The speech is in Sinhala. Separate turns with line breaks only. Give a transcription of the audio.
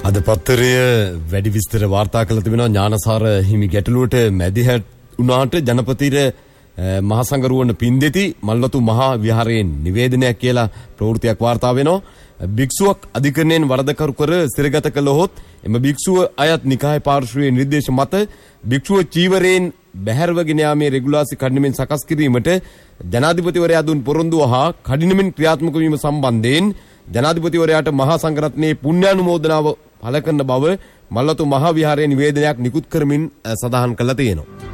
අද පත්තරය වැඩි විස්තර වාර්තා කළ තිබෙනවා ඥානසාර හිමි ගැටලුවට මැදිහත් වුණාට ජනපතිර මහා සංඝරුවන පින්දෙති මල්වතු මහා විහාරයෙන් නිවේදනයක් කියලා ප්‍රවෘත්තියක් වාර්තා වෙනවා. භික්ෂුවක් අධිකරණයෙන් වරදකරු කර සිරගත කළහොත් එම භික්ෂුව අයත් නිකාය පාර්ශ්වයේ නිර්දේශ මත භික්ෂුව චීවරයෙන් බැහැරවගෙන යාමේ රෙගුලාසි කඩිනමින් සකස් කිරීමට ජනාධිපතිවරයා දුන් පොරොන්දුව හා කඩිනමින් ක්‍රියාත්මක වීම සම්බන්ධයෙන් ජනාධිපතිවරයාට මහා සංඝරත්නයේ පුණ්‍යානුමෝදනාව පළ කරන බව මල්වතු මහා විහාරයේ නිවේදනයක් නිකුත් කරමින් සඳහන් කළා තියෙනවා.